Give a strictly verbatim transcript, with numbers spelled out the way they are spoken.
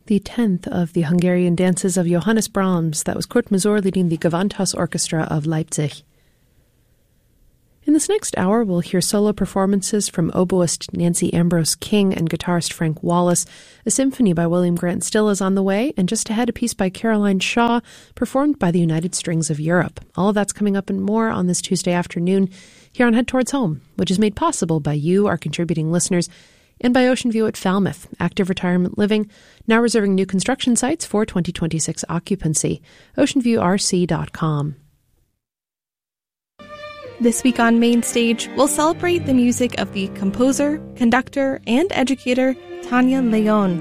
the tenth of the Hungarian dances of Johannes Brahms. That was Kurt Masur leading the Gewandhaus Orchestra of Leipzig. In this next hour, we'll hear solo performances from oboist Nancy Ambrose King and guitarist Frank Wallace. A symphony by William Grant Still is on the way, and just ahead, a piece by Caroline Shaw, performed by the United Strings of Europe. All of that's coming up and more on this Tuesday afternoon here on Head Towards Home, which is made possible by you, our contributing listeners, and by Ocean View at Falmouth, active retirement living, now reserving new construction sites for twenty twenty-six occupancy. ocean view r c dot com. This week on Main Stage, we'll celebrate the music of the composer, conductor, and educator Tanya Leon.